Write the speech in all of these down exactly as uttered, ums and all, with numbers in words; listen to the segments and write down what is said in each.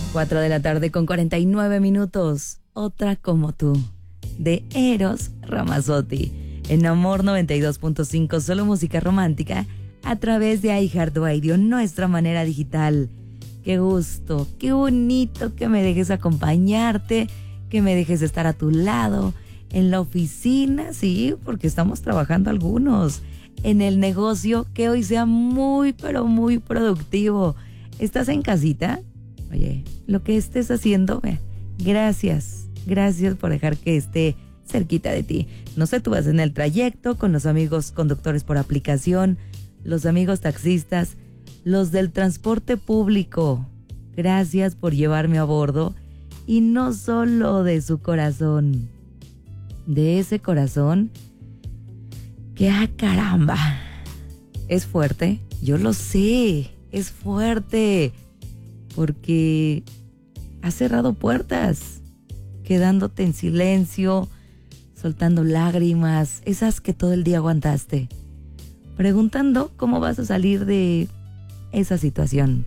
cuatro de la tarde con cuarenta y nueve minutos. Otra como tú, de Eros Ramazzotti. En Amor noventa y dos punto cinco, solo música romántica, a través de iHeartRadio, nuestra manera digital. Qué gusto, qué bonito que me dejes acompañarte, que me dejes estar a tu lado, en la oficina, sí, porque estamos trabajando algunos, en el negocio, que hoy sea muy, pero muy productivo. ¿Estás en casita? Oye, lo que estés haciendo, gracias, gracias por dejar que esté cerquita de ti. No sé, tú vas en el trayecto con los amigos conductores por aplicación, los amigos taxistas, los del transporte público. Gracias por llevarme a bordo, y no solo de su corazón, de ese corazón que, ah, caramba, es fuerte. Yo lo sé, es fuerte, porque has cerrado puertas, quedándote en silencio, soltando lágrimas, esas que todo el día aguantaste, preguntando cómo vas a salir de esa situación.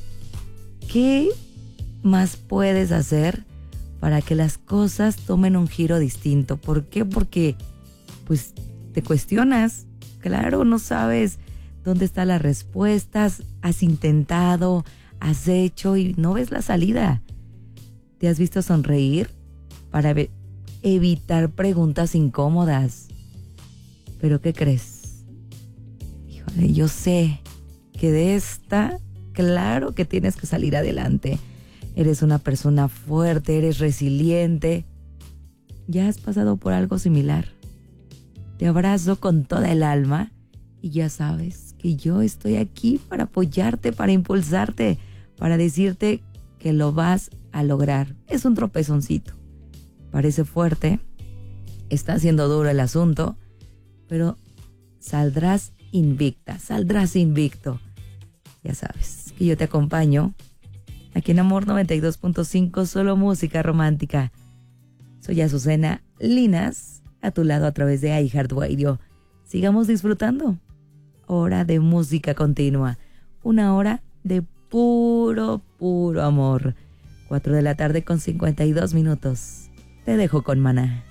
¿Qué más puedes hacer para que las cosas tomen un giro distinto? ¿Por qué? Porque pues te cuestionas, claro, no sabes dónde están las respuestas, has intentado, has hecho y no ves la salida. ¿Te has visto sonreír para ve- evitar preguntas incómodas? ¿Pero qué crees? Híjole, yo sé que de esta, claro que tienes que salir adelante. Eres una persona fuerte, eres resiliente. Ya has pasado por algo similar. Te abrazo con toda el alma y ya sabes que yo estoy aquí para apoyarte, para impulsarte, para decirte que lo vas a lograr. Es un tropezoncito. Parece fuerte, está siendo duro el asunto, pero saldrás invicta, saldrás invicto. Ya sabes que yo te acompaño aquí en Amor noventa y dos punto cinco, solo música romántica. Soy Azucena Linas, a tu lado a través de iHeartRadio. Sigamos disfrutando. Hora de música continua. Una hora de puro, puro amor. Cuatro de la tarde con cincuenta y dos minutos. Te dejo con Maná.